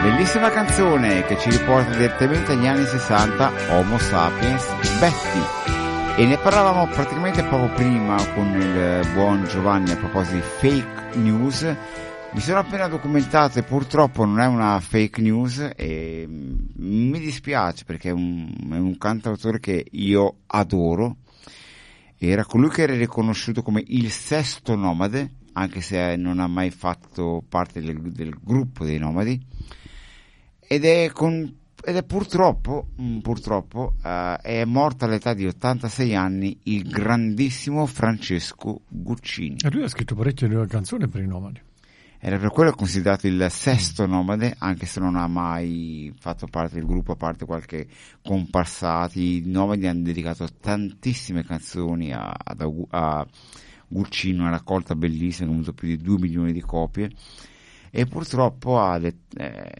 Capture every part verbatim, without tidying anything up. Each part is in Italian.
Bellissima canzone che ci riporta direttamente agli anni sessanta, Homo Sapiens Betty. E ne parlavamo praticamente poco prima con il buon Giovanni a proposito di fake news. Mi sono appena documentato e purtroppo non è una fake news e mi dispiace perché è un, è un cantautore che io adoro. Era colui che era riconosciuto come il sesto nomade, anche se non ha mai fatto parte del, del gruppo dei nomadi, ed è, con, ed è purtroppo, purtroppo uh, è morto all'età di ottantasei anni il grandissimo Francesco Guccini. E lui ha scritto parecchie canzoni per i nomadi. Era per quello considerato il sesto nomade, anche se non ha mai fatto parte del gruppo, a parte qualche comparsati. I nomadi hanno dedicato tantissime canzoni a, a, a Guccini, una raccolta bellissima, che ha avuto più di due milioni di copie, e purtroppo ha le, eh,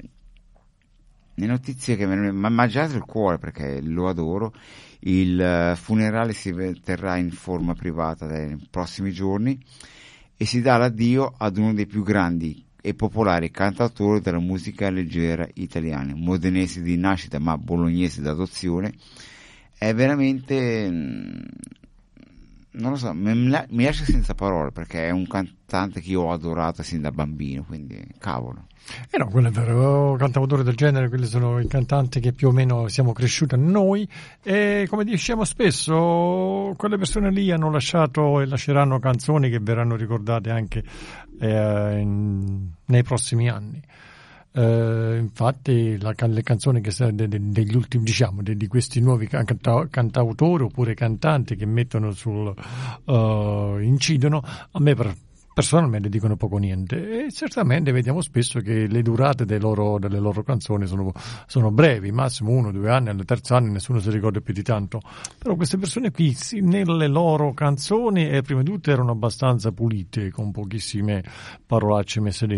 le notizie che mi hanno mangiato il cuore, perché lo adoro. Il funerale si terrà in forma privata nei prossimi giorni e si dà l'addio ad uno dei più grandi e popolari cantautori della musica leggera italiana, modenese di nascita ma bolognese d'adozione. È veramente, non lo so, mi, mi lascia senza parole, perché è un cantante che io ho adorato sin da bambino, quindi cavolo. Eh no, quello è vero, cantautori del genere, quelli sono i cantanti che più o meno siamo cresciuti noi, e come diciamo spesso, quelle persone lì hanno lasciato e lasceranno canzoni che verranno ricordate anche eh, in, nei prossimi anni. Uh, infatti la, le canzoni che de, de, degli ultimi, diciamo, de, di questi nuovi canta, cantautori oppure cantanti che mettono sul uh, incidono, a me per, personalmente dicono poco niente, e certamente vediamo spesso che le durate dei loro, delle loro canzoni sono, sono brevi, massimo uno o due anni, al terzo anno nessuno si ricorda più di tanto. Però queste persone qui sì, nelle loro canzoni eh, prima di tutto erano abbastanza pulite, con pochissime parolacce messe dentro.